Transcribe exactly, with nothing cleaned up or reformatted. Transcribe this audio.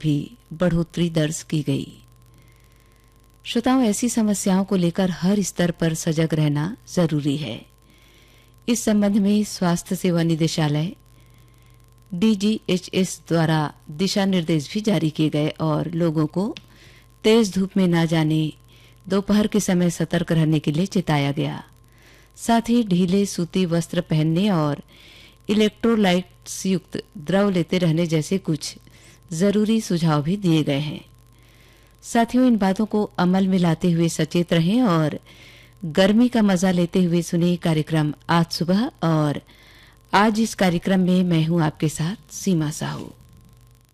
भी बढ़ोतरी दर्ज की गई। श्रोताओं, ऐसी समस्याओं को लेकर हर स्तर पर सजग रहना जरूरी है। इस संबंध में स्वास्थ्य सेवा निदेशालय डी जी एच एस द्वारा दिशा निर्देश भी जारी किए गए और लोगों को तेज धूप में न जाने, दोपहर के समय सतर्क रहने के लिए चिताया गया। साथ ही ढीले सूती वस्त्र पहनने और इलेक्ट्रोलाइट्स युक्त द्रव लेते रहने जैसे कुछ जरूरी सुझाव भी दिए गए हैं। साथियों, इन बातों को अमल में लाते हुए सचेत रहें और गर्मी का मजा लेते हुए सुने कार्यक्रम आज सुबह। और आज इस कार्यक्रम में मैं हूं आपके साथ सीमा साहू।